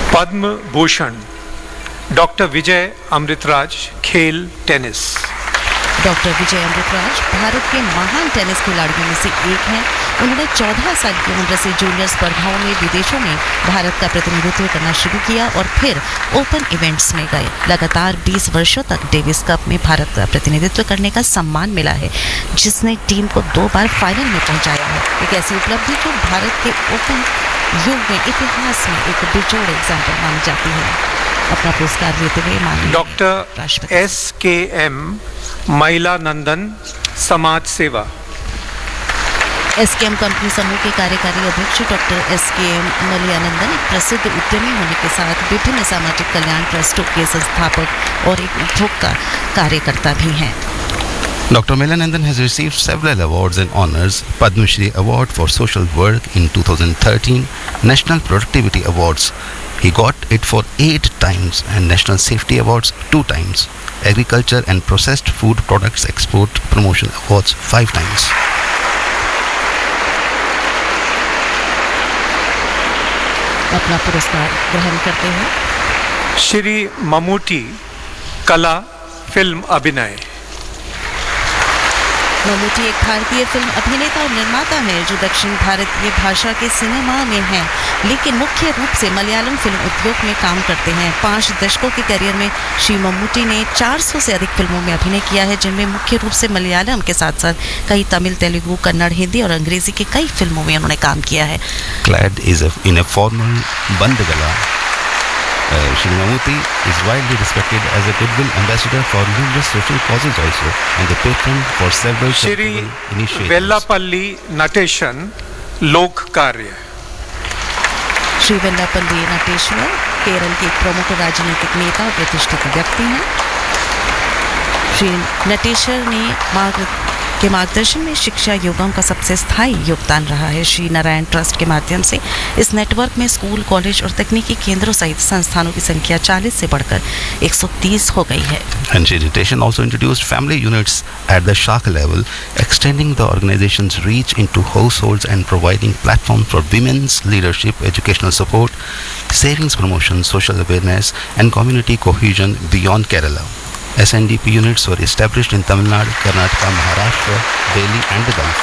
Padma Bhushan doctor Vijay Amritraj, खेल tennis. Doctor Vijay Amritraj Bharat के महान टेनिस खिलाड़ियों में से एक हैं। उन्होंने 14 साल की उम्र से जूनियर स्पर्धाओं में विदेशों में भारत का प्रतिनिधित्व करना शुरू किया और फिर ओपन इवेंट्स में गए। लगातार 20 वर्षों तक डेविस कप में भारत का प्रतिनिधित्व करने का सम्मान मिला है, जिसने टीम को 2 बार फाइनल में पहुंचाया है। एक ऐसी उपलब्धि जो भारत के ओपन युग में इतिहास में एक बेजोड़ एग्जाम्पल मानी जाती है। अपना पुरस्कार लेते हुए माननीय डॉक्टर SKM महिला नंदन, समाज सेवा। SKM कंपनी समूह के कार्यकारी अध्यक्ष डॉक्टर SKM मलयानंदन एक प्रसिद्ध उद्यमी होने के साथ विभिन्न सामाजिक कल्याण ट्रस्टों के संस्थापक और एक उपभोक्ता कार्यकर्ता भी हैं। Dr. Melanandan has received several awards and honors: Padma Shri Award for Social Work in 2013, National Productivity Awards. He got it for 8 times and National Safety Awards 2 times. Agriculture and Processed Food Products Export Promotion Awards 5 times. अपना पुरस्कार ग्रहण करते हैं श्री ममूटी, कला, film अभिनय। ममूटी एक भारतीय film अभिनेता और निर्माता हैं जो दक्षिण भारतीय भाषा के सिनेमा में हैं, लेकिन मुख्य रूप से मलयालम फिल्म उद्योग में काम करते हैं। 5 दशकों के करियर में श्री ममूटी ने 400 से अधिक फिल्मों में अभिनय किया है, जिनमें मुख्य रूप से मलयालम के साथ साथ कई तमिल, तेलुगु, कन्नड़, हिंदी और अंग्रेजी की कई फिल्मों में उन्होंने काम किया है। Clad in a formal bandagala, Shri Mammootty is widely respected as a goodwill ambassador for numerous social causes also, and the patron for several Shri charitable initiatives. Vellappally Natesan, लोक कार्य। श्री वेल्लापल्ली नटेश्वर केरल के एक प्रमुख राजनीतिक नेता और प्रतिष्ठित व्यक्ति हैं। श्री नटेश्वर ने के मार्गदर्शन में शिक्षा योगाओं का सबसे स्थायी योगदान रहा है। श्री नारायण ट्रस्ट के माध्यम से इस नेटवर्क में स्कूल, कॉलेज और तकनीकी केंद्रों सहित संस्थानों की संख्या 40 से बढ़कर 130 हो गई है। And Shri Natation also introduced family units at the Shakha level, extending the organization's reach into households and providing platform for women's leadership, educational support, savings promotion, social awareness, and community cohesion beyond Kerala. SNDP units were established in Tamil Nadu, Karnataka, Maharashtra, Delhi, and the Gulf,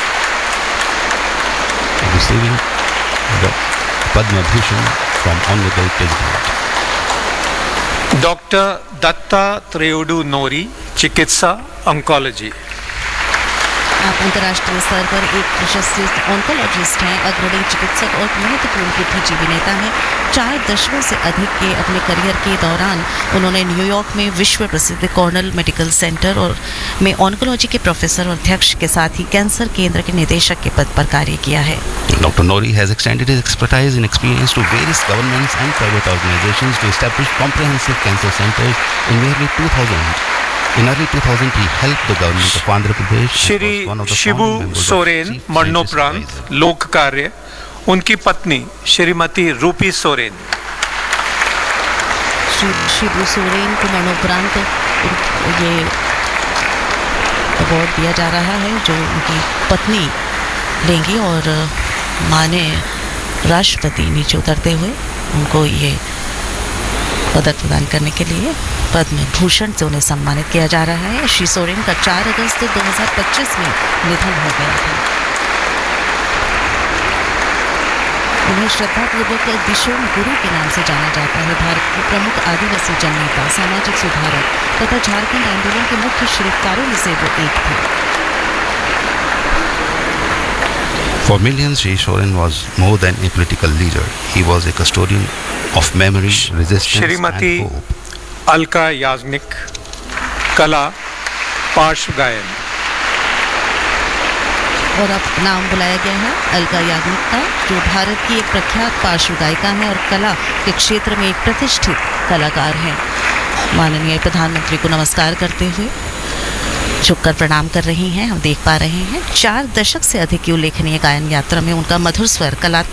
receiving the Padma Bhushan from Honorable President. Doctor Dutta त्रेउडू Norrie, चिकित्सा, oncology. आप अंतर्राष्ट्रीय स्तर पर एक प्रशस्तित oncologist हैं, अग्रणी चिकित्सक और महत्वपूर्ण बुद्धिजीवी नेता हैं। 4 दशकों से अधिक के अपने करियर के दौरान उन्होंने न्यूयॉर्क में विश्व प्रसिद्ध कॉर्नेल मेडिकल सेंटर और में ऑन्कोलॉजी के प्रोफेसर और अध्यक्ष के साथ ही कैंसर केंद्र के निदेशक के पद पर कार्य किया है। Dr. Nori has extended his expertise and experience to various governments and private organizations to establish comprehensive cancer centers in nearly 2000. In early 2000, he helped the government of Andhra Pradesh. Shri Shibu Soren, मरणोपरांत, लोक कार्य। उनकी पत्नी श्रीमती रूपी सोरेन। श्री शिबू सोरेन को मरणोपरांत ये अवार्ड दिया जा रहा है जो उनकी पत्नी लेंगी और माननीय राष्ट्रपति नीचे उतरते हुए उनको ये पदक प्रदान करने के लिए पद्म भूषण से उन्हें सम्मानित किया जा रहा है। श्री सोरेन का 4 अगस्त 2025 में निधन हो गया था। उन्हें श्रद्धापूर्वक दिशोम गुरु के नाम से जाना जाता है। भारत के प्रमुख आदिवासी जननेता, सामाजिक सुधारक तथा झारखंड आंदोलन के मुख्य शिरकारों में से वो एक थे। For millions, Shri Soren was more than a political leader. He was a custodian of memory, resistance, Shrimati and hope. Alka Yagnik, कला, पार्श्व गायन। और अब नाम बुलाया गया है अलका याग्निक का, जो भारत की एक प्रख्यात पार्श्व गायिका है और कला के क्षेत्र में एक प्रतिष्ठित कलाकार हैं। माननीय प्रधानमंत्री को नमस्कार करते हुए झुककर प्रणाम कर रही हैं। हम देख पा रहे हैं 4 दशक से अधिक की उल्लेखनीय गायन यात्रा में उनका मधुर स्वर, कलात्मक